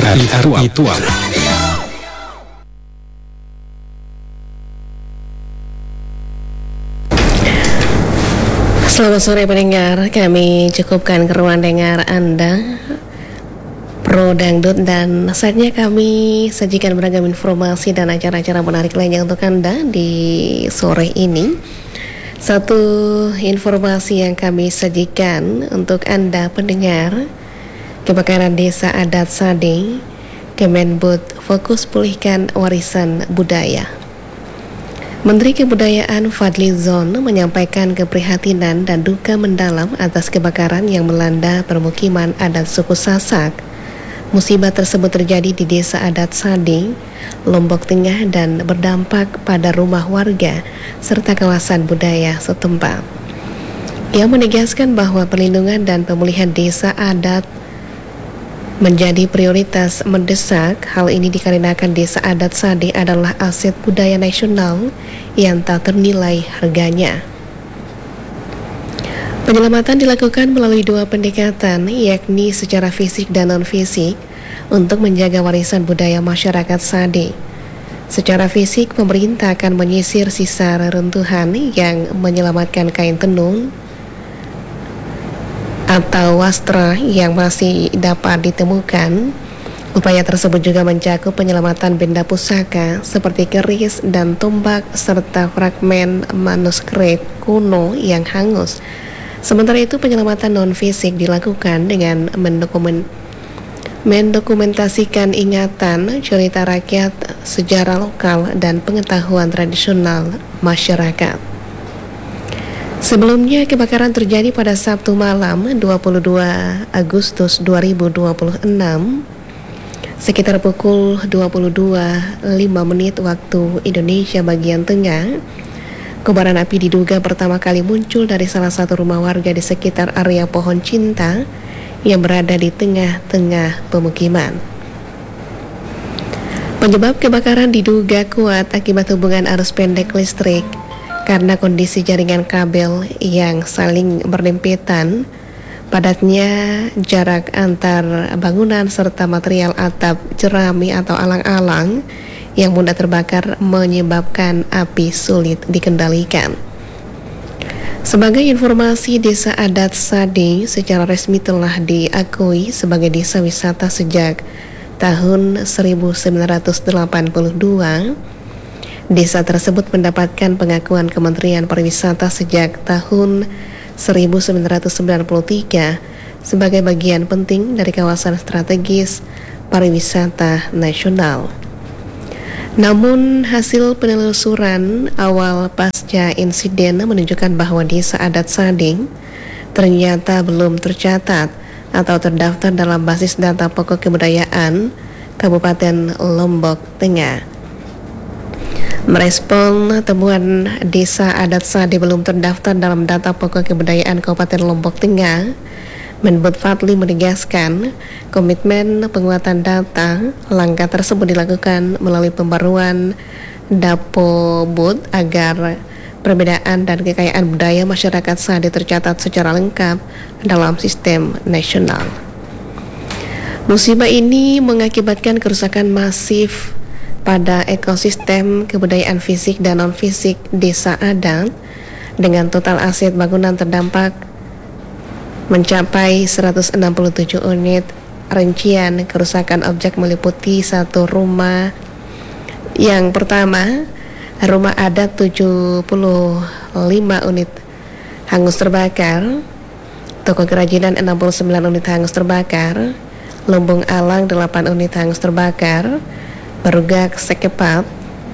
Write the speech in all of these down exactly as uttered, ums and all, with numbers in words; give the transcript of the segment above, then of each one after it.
Ritual. Selamat sore pendengar, kami cukupkan keruan dengar Anda Pro Dangdut, dan saatnya kami sajikan beragam informasi dan acara-acara menarik lainnya untuk Anda di sore ini. Satu informasi yang kami sajikan untuk Anda pendengar: kebakaran desa adat Sade, Kemenbud fokus pulihkan warisan budaya. Menteri Kebudayaan Fadli Zon menyampaikan keprihatinan dan duka mendalam atas kebakaran yang melanda permukiman adat suku Sasak. Musibah tersebut terjadi di desa adat Sade, Lombok Tengah, dan berdampak pada rumah warga serta kawasan budaya setempat. Ia menegaskan bahwa perlindungan dan pemulihan desa adat menjadi prioritas mendesak. Hal ini dikarenakan desa adat Sade adalah aset budaya nasional yang tak ternilai harganya. Penyelamatan dilakukan melalui dua pendekatan, yakni secara fisik dan non-fisik, untuk menjaga warisan budaya masyarakat Sade. Secara fisik, pemerintah akan menyisir sisa reruntuhan yang menyelamatkan kain tenun atau wastra yang masih dapat ditemukan. Upaya tersebut juga mencakup penyelamatan benda pusaka seperti keris dan tombak serta fragmen manuskrip kuno yang hangus. Sementara itu, penyelamatan non-fisik dilakukan dengan mendokumen, mendokumentasikan ingatan, cerita rakyat, sejarah lokal, dan pengetahuan tradisional masyarakat. Sebelumnya, kebakaran terjadi pada Sabtu malam dua puluh dua Agustus dua ribu dua puluh enam sekitar pukul dua puluh dua lima menit waktu Indonesia bagian tengah. Kobaran api diduga pertama kali muncul dari salah satu rumah warga di sekitar area Pohon Cinta yang berada di tengah-tengah pemukiman. Penyebab kebakaran diduga kuat akibat hubungan arus pendek listrik karena kondisi jaringan kabel yang saling berdempetan, padatnya jarak antar bangunan serta material atap jerami atau alang-alang yang mudah terbakar menyebabkan api sulit dikendalikan. Sebagai informasi, desa adat Sade secara resmi telah diakui sebagai desa wisata sejak tahun seribu sembilan ratus delapan puluh dua. Desa tersebut mendapatkan pengakuan Kementerian Pariwisata sejak tahun seribu sembilan ratus sembilan puluh tiga sebagai bagian penting dari kawasan strategis pariwisata nasional. Namun, hasil penelusuran awal pasca insiden menunjukkan bahwa desa adat Sade ternyata belum tercatat atau terdaftar dalam basis data pokok kebudayaan Kabupaten Lombok Tengah. Merespon temuan desa adat Sade belum terdaftar dalam data pokok kebudayaan Kabupaten Lombok Tengah, Menbud Fadli menegaskan komitmen penguatan data. Langkah tersebut dilakukan melalui pembaruan Dapobud agar perbedaan dan kekayaan budaya masyarakat Sade tercatat secara lengkap dalam sistem nasional. Musibah ini mengakibatkan kerusakan masif pada ekosistem kebudayaan fisik dan non-fisik desa adat, dengan total aset bangunan terdampak mencapai seratus enam puluh tujuh unit. Rincian kerusakan objek meliputi satu rumah. Yang pertama, rumah adat tujuh puluh lima unit hangus terbakar, toko kerajinan enam puluh sembilan unit hangus terbakar, lumbung alang delapan unit hangus terbakar, berugak sekepat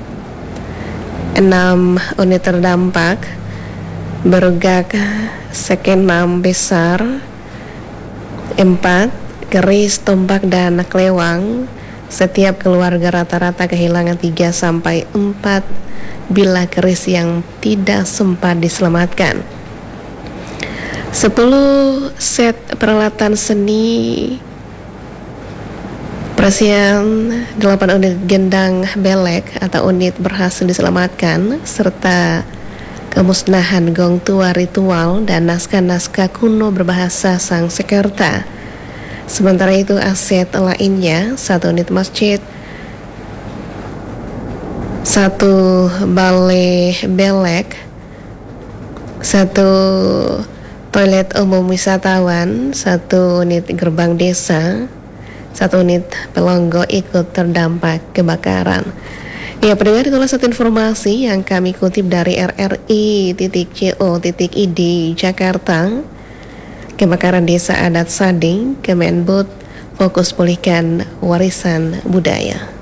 enam unit terdampak, berugak sekenam besar empat, keris, tombak, dan kelewang. Setiap keluarga rata-rata kehilangan tiga sampai empat bilah keris yang tidak sempat diselamatkan. sepuluh set peralatan seni persian, delapan unit gendang belek atau unit berhasil diselamatkan, serta kemusnahan gong tua ritual dan naskah-naskah kuno berbahasa Sangsekerta. Sementara itu aset lainnya, satu unit masjid, satu balai belek, satu toilet umum wisatawan, satu unit gerbang desa, satu unit pelongo ikut terdampak kebakaran. Ya, pendengar, itulah satu informasi yang kami kutip dari r r i titik co titik i d Jakarta. Kebakaran desa adat Sading, Kemenbud fokus pulihkan warisan budaya.